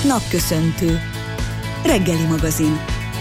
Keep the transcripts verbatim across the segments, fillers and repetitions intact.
Napköszöntő. Reggeli magazin.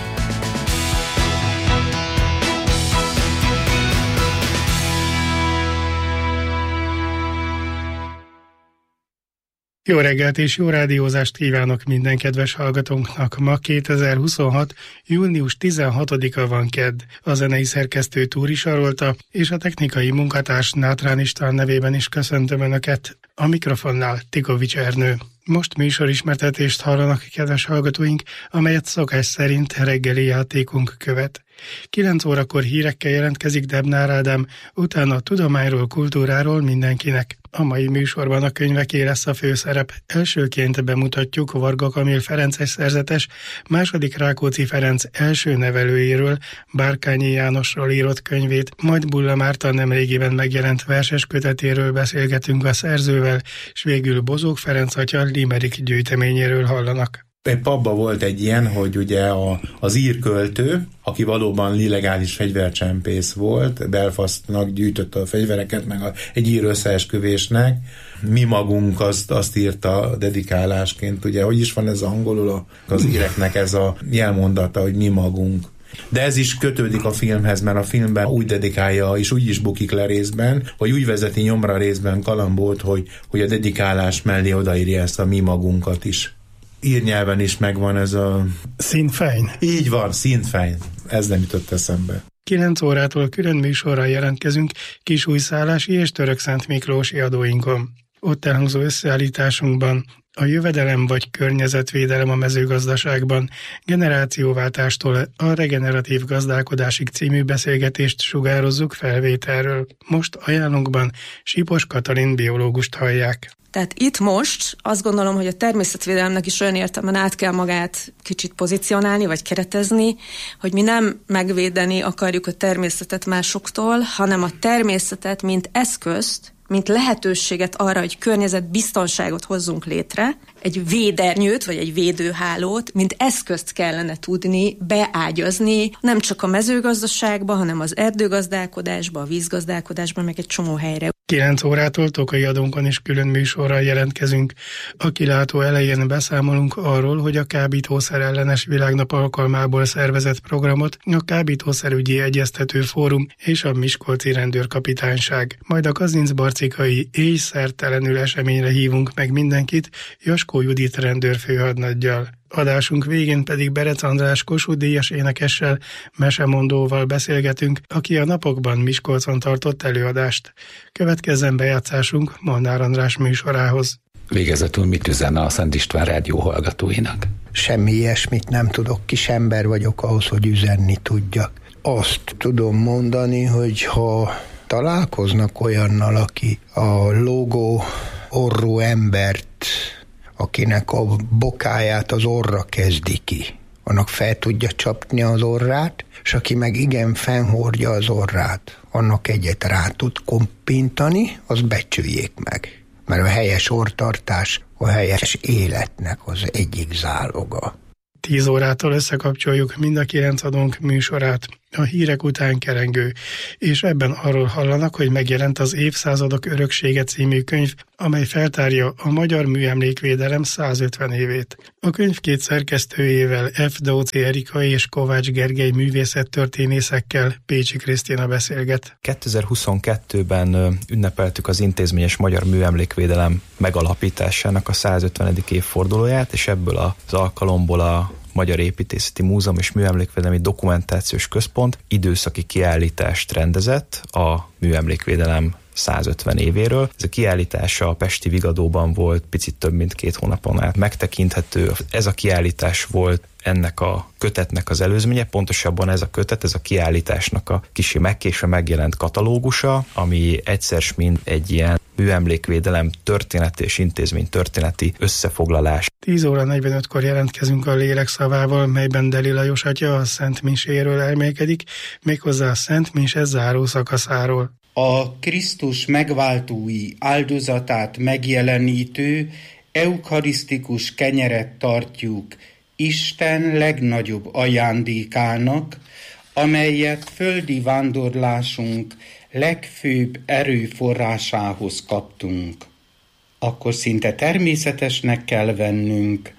Jó reggelt és jó rádiózást kívánok minden kedves hallgatónknak. Ma kétezer-huszonhat. június tizenhatodika van kedd. A zenei szerkesztő Túri Sarolta és a technikai munkatárs Nátrán István nevében is köszöntöm Önöket. A mikrofonnál Tikovics Ernő. Most műsorismertetést hallanak, kedves hallgatóink, amelyet szokás szerint reggeli játékunk követ. kilenc órakor hírekkel jelentkezik Debnár Ádám, utána a tudományról, kultúráról mindenkinek. A mai műsorban a könyveké lesz a főszerep. Elsőként bemutatjuk Varga Kamil ferences szerzetes, második Rákóczi Ferenc első nevelőjéről, Bárkányi Jánosról írott könyvét, majd Bulla Márta nemrégiben megjelent verses kötetéről beszélgetünk a szerzővel, és végül Bozók Ferenc atya Limerick gyűjteményéről hallanak. Épp abban volt egy ilyen, hogy ugye a, az ír költő, aki valóban illegális fegyvercsempész volt, Belfastnak gyűjtötte a fegyvereket, meg a, egy ír összeesküvésnek, mi magunk azt, azt írta dedikálásként, ugye, hogy is van ez angolul az íreknek ez a jelmondata, hogy mi magunk. De ez is kötődik a filmhez, mert a filmben úgy dedikálja, és úgy is bukik le részben, vagy úgy vezeti nyomra részben Kalambót, hogy, hogy a dedikálás mellé odaírja ezt a mi magunkat is. Írnyelven is megvan ez a... Színfejn. Így van, színfejn. Ez nem jutott eszembe. kilenc órától külön műsorral jelentkezünk Kisújszállási és Törökszent Miklósi adóinkon. Ott elhangzó összeállításunkban a jövedelem vagy környezetvédelem a mezőgazdaságban, generációváltástól a regeneratív gazdálkodásig című beszélgetést sugározzuk felvételről. Most ajánlunkban Sipos Katalin biológust hallják. Tehát itt most azt gondolom, hogy a természetvédelemnek is olyan értelemben át kell magát kicsit pozícionálni, vagy keretezni, hogy mi nem megvédeni akarjuk a természetet másoktól, hanem a természetet, mint eszközt, mint lehetőséget arra, hogy környezetbiztonságot hozzunk létre, egy védernyőt, vagy egy védőhálót, mint eszközt kellene tudni beágyazni, nem csak a mezőgazdaságba, hanem az erdőgazdálkodásba, a vízgazdálkodásba, meg egy csomó helyre. kilenc órától Tokai adónkon is külön műsorral jelentkezünk. A kilátó elején beszámolunk arról, hogy a kábítószer ellenes világnap alkalmából szervezett programot a Kábítószerügyi Egyeztető Fórum és a Miskolci Rendőrkapitányság. Majd a kazincbarcikai éjszertelenül eseményre hívunk meg mindenkit, Jaskó Judit rendőrfőhadnaggyal. Adásunk végén pedig Berec András Kossuth díjas énekessel, mesemondóval beszélgetünk, aki a napokban Miskolcon tartott előadást. Következzen bejátszásunk Molnár András műsorához. Végezetül mit üzenne a Szent István rádió hallgatóinak? Semmi ilyesmit nem tudok, kis ember vagyok ahhoz, hogy üzenni tudjak. Azt tudom mondani, hogy ha találkoznak olyannal, aki a lógó orrú embert, akinek a bokáját az orra kezdi ki, annak fel tudja csapni az orrát, és aki meg igen fennhordja az orrát, annak egyet rá tud kompintani, az becsüljék meg. Mert a helyes orrtartás a helyes életnek az egyik záloga. tíz órától összekapcsoljuk mind a kilenc adónk műsorát, a hírek után kerengő, és ebben arról hallanak, hogy megjelent az Évszázadok öröksége című könyv, amely feltárja a magyar műemlékvédelem százötven évét. A könyv két szerkesztőjével, F. Dauci Erika és Kovács Gergely művészettörténészekkel Pécsi Krisztina beszélget. kétezer-huszonkettőben ünnepeltük az intézményes magyar műemlékvédelem megalapításának a százötvenedik évfordulóját, és ebből az alkalomból a Magyar Építészeti Múzeum és Műemlékvédelmi Dokumentációs Központ időszaki kiállítást rendezett a műemlékvédelem százötven évéről. Ez a kiállítás a pesti Vigadóban volt, picit több mint két hónapon át megtekinthető. Ez a kiállítás volt ennek a kötetnek az előzménye, pontosabban ez a kötet, ez a kiállításnak a kicsi megkésve megjelent katalógusa, ami egyszer mind egy ilyen műemlékvédelem történeti és intézmény történeti összefoglalás. tíz óra negyvenötkor jelentkezünk a lélek szavával, melyben Deli Lajos atya a Szent Miséről elmélkedik, méghozzá a Szent Mise záró szakaszáról. A Krisztus megváltói áldozatát megjelenítő eukarisztikus kenyeret tartjuk Isten legnagyobb ajándékának, amelyet földi vándorlásunk legfőbb erőforrásához kaptunk. Akkor szinte természetesnek kell vennünk,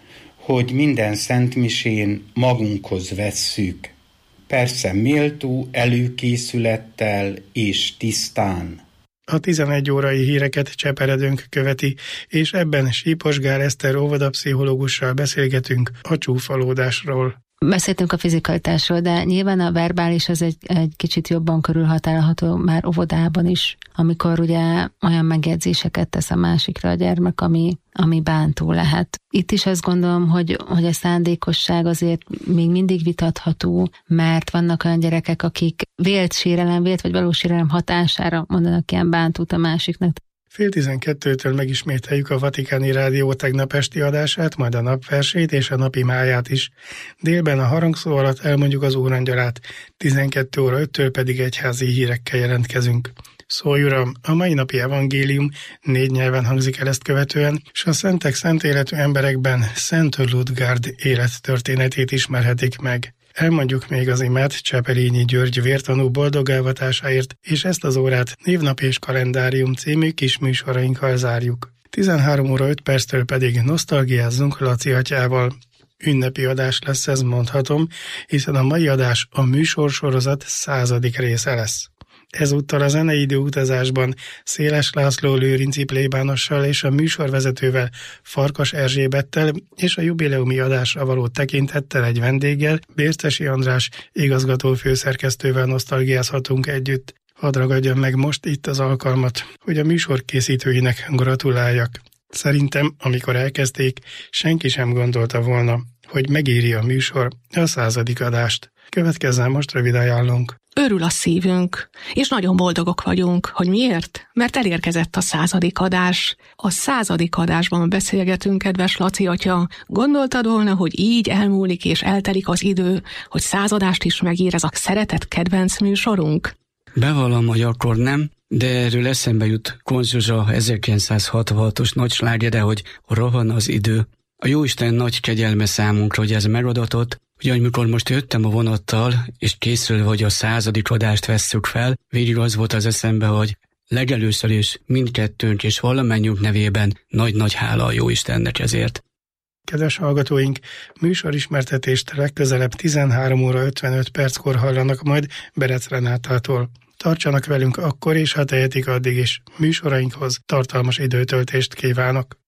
hogy minden szentmisén magunkhoz vesszük. Persze méltó előkészülettel és tisztán. A tizenegy órai híreket Cseperedőnk követi, és ebben Síposgár Eszter óvodapszichológussal beszélgetünk a csúfolódásról. Beszéltünk a fizikalitásról, de nyilván a verbális az egy, egy kicsit jobban körülhatárolható már óvodában is, amikor ugye olyan megjegyzéseket tesz a másikra a gyermek, ami, ami bántó lehet. Itt is azt gondolom, hogy, hogy a szándékosság azért még mindig vitatható, mert vannak olyan gyerekek, akik vélt sérelem, vélt vagy valós sérelem hatására mondanak ilyen bántót a másiknak. Fél tizenkettőtől megismételjük a Vatikáni Rádió tegnap esti adását, majd a napversét és a napi máját is. Délben a harangszó alatt elmondjuk az órangyalát, tizenkét óra öttől pedig egyházi hírekkel jelentkezünk. Szólj Uram, a mai napi evangélium négy nyelven hangzik el ezt követően, és a szentek szent életű emberekben Szent Ludgárd élettörténetét ismerhetik meg. Elmondjuk még az imát Cseperényi György vértanú boldogálvatásáért, és ezt az órát Névnap és Kalendárium című kis műsorainkkal zárjuk. tizenhárom óra öt perctől pedig nosztalgiázzunk Laci atyával. Ünnepi adás lesz, ez mondhatom, hiszen a mai adás a műsorsorozat századik része lesz. Ezúttal a zenei időutazásban Széles László lőrinci plébánossal és a műsorvezetővel, Farkas Erzsébettel és a jubileumi adásra való tekintettel egy vendéggel, Bércesi András igazgató főszerkesztővel nosztalgiázhatunk együtt. Hadd ragadjam meg most itt az alkalmat, hogy a műsor készítőinek gratuláljak. Szerintem, amikor elkezdték, senki sem gondolta volna, hogy megéri a műsor a századik adást. Következzen most rövid ajánlónk. Örül a szívünk, és nagyon boldogok vagyunk. Hogy miért? Mert elérkezett a századik adás. A századik adásban beszélgetünk, kedves Laci atya. Gondoltad volna, hogy így elmúlik és eltelik az idő, hogy századást is megír ez a szeretett kedvenc műsorunk? Bevallom, hogy akkor nem, de erről eszembe jut Konz Zsuzsa ezerkilencszázhatvanhatos nagy slágere, hogy rohan az idő. A Jóisten nagy kegyelme számunkra, hogy ez megadatott, hogy amikor most jöttem a vonattal, és készülve, hogy a századik adást vesszük fel, végig az volt az eszembe, hogy legelőször is mindkettőnk és valamennyünk nevében nagy-nagy hála a Jóistennek ezért. Kedves hallgatóink, műsorismertetést legközelebb tizenhárom óra ötvenöt perckor hallanak majd Berec Renátától. Tartsanak velünk akkor, és ha tehetik addig is. Műsorainkhoz tartalmas időtöltést kívánok.